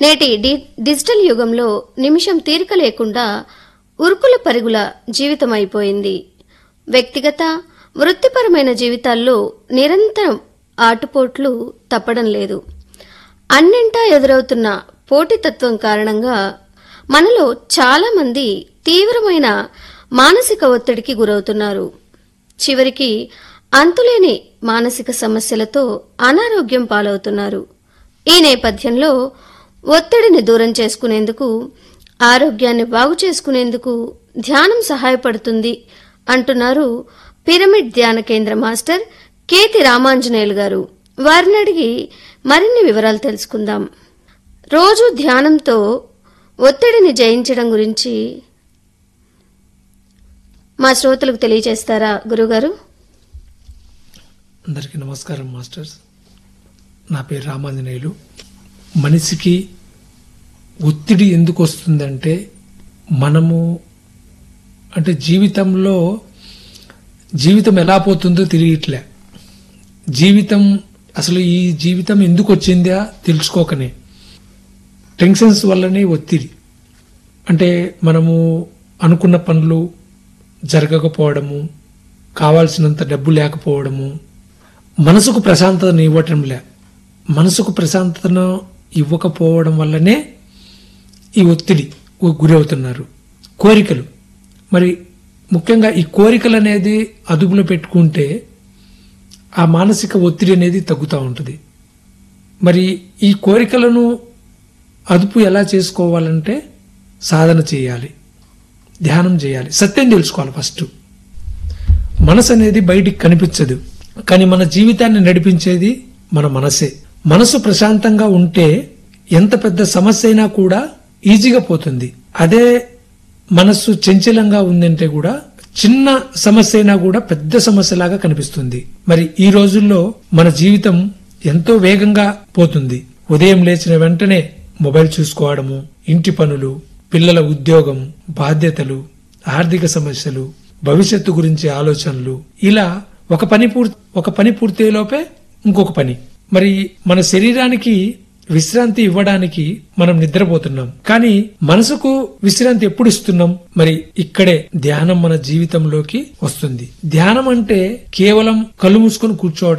నేటి డిజిటల్ యుగంలో నిమిషం తీరిక లేకుండా ఉరుకుల పరుగుల జీవితమైపోయింది. వ్యక్తిగత, వృత్తిపరమైన జీవితాల్లో నిరంతరం ఆటుపోట్లు తప్పడం లేదు. అన్నింటా ఎదురవుతున్న పోటీతత్వం కారణంగా మనలో చాలా మంది తీవ్రమైన మానసిక ఒత్తిడికి గురవుతున్నారు. చివరికి అంతులేని మానసిక సమస్యలతో అనారోగ్యం పాలవుతున్నారు. ఈ నేపథ్యంలో ఒత్తిడిని దూరం చేసుకునేందుకు, ఆరోగ్యాన్ని బాగు చేసుకునేందుకు ధ్యానం సహాయపడుతుంది అంటున్నారు పిరమిడ్ ధ్యాన కేంద్ర మాస్టర్ కేతి రామాంజనేయులు గారు. వారిని అడిగి మరిన్ని వివరాలు తెలుసుకుందాం. రోజు ధ్యానంతో ఒత్తిడిని జయించడం గురించి మా శ్రోతలకు తెలియజేస్తారా గురుగారు? అందరికీ నమస్కారం మాస్టర్స్. నా పేరు రామాంజనేయులు. మనిషికి ఒత్తిడి ఎందుకు వస్తుందంటే మనము జీవితంలో జీవితం ఎలా పోతుందో తెలియట్లే. అసలు ఈ జీవితం ఎందుకు వచ్చిందా తెలుసుకోకనే టెన్షన్స్ వల్లనే ఒత్తిడి. మనము అనుకున్న పనులు జరగకపోవడము, కావాల్సినంత డబ్బు లేకపోవడము, మనసుకు ప్రశాంతతను ఇవ్వటంలే. మనసుకు ప్రశాంతతను ఇవ్వకపోవడం వల్లనే ఈ ఒత్తిడి గురవుతున్నారు. కోరికలు, మరి ముఖ్యంగా ఈ కోరికలు అనేది అదుపులో పెట్టుకుంటే ఆ మానసిక ఒత్తిడి అనేది తగ్గుతూ ఉంటుంది. మరి ఈ కోరికలను అదుపు ఎలా చేసుకోవాలంటే సాధన చేయాలి, ధ్యానం చేయాలి, సత్యం తెలుసుకోవాలి. ఫస్ట్ మనసు అనేది బయటికి కనిపించదు, కానీ మన జీవితాన్ని నడిపించేది మన మనసే. మనసు ప్రశాంతంగా ఉంటే ఎంత పెద్ద సమస్య అయినా కూడా ఈజీగా పోతుంది. అదే మనస్సు చంచలంగా ఉందంటే కూడా చిన్న సమస్య అయినా కూడా పెద్ద సమస్యలాగా కనిపిస్తుంది. మరి ఈ రోజుల్లో మన జీవితం ఎంతో వేగంగా పోతుంది. ఉదయం లేచిన వెంటనే మొబైల్ చూసుకోవడము, ఇంటి పనులు, పిల్లల ఉద్యోగం, బాధ్యతలు, ఆర్థిక సమస్యలు, భవిష్యత్తు గురించి ఆలోచనలు, ఇలా ఒక పని పూర్తయ్యేలోపే ఇంకొక పని. మరి మన శరీరానికి విశ్రాంతి ఇవ్వడానికి మనం నిద్రపోతున్నాం, కానీ మనసుకు విశ్రాంతి ఎప్పుడు ఇస్తున్నాం? మరి ఇక్కడే ధ్యానం మన జీవితంలోకి వస్తుంది. ధ్యానం అంటే కేవలం కళ్ళు మూసుకొని కూర్చోవడం